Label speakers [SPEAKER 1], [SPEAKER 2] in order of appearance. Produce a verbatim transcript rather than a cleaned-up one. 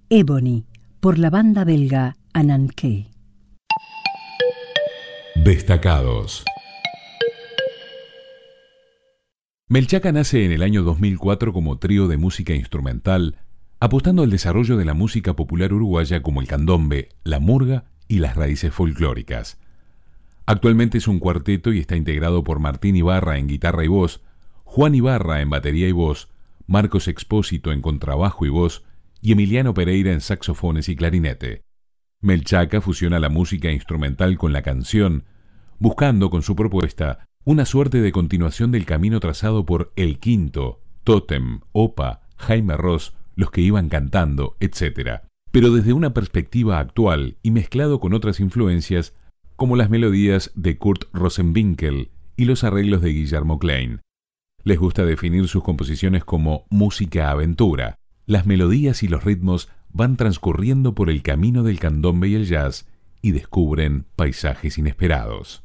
[SPEAKER 1] Ebony, por la banda belga Ananke.
[SPEAKER 2] Destacados. Melchaca nace en el año dos mil cuatro como trío de música instrumental, apostando al desarrollo de la música popular uruguaya como el candombe, la murga y las raíces folclóricas. Actualmente es un cuarteto y está integrado por Martín Ibarra en guitarra y voz, Juan Ibarra en batería y voz, Marcos Expósito en contrabajo y voz y Emiliano Pereira en saxofones y clarinete. Melchaca fusiona la música instrumental con la canción, buscando con su propuesta una suerte de continuación del camino trazado por El Quinto, Tótem, Opa, Jaime Ross, Los que iban cantando, etcétera, pero desde una perspectiva actual y mezclado con otras influencias como las melodías de Kurt Rosenwinkel y los arreglos de Guillermo Klein. Les gusta definir sus composiciones como música aventura. Las melodías y los ritmos van transcurriendo por el camino del candombe y el jazz y descubren paisajes inesperados.